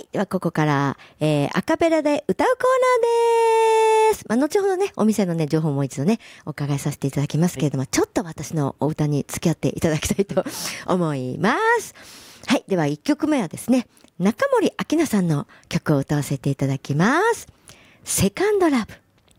ではここから、アカペラで歌うコーナーです。後ほどね、お店のね、情報もう一度ね、お伺いさせていただきますけれども、ちょっと私のお歌に付き合っていただきたいと思います。はい。では1曲目はですね、中森明菜さんの曲を歌わせていただきます。セカンドラブ。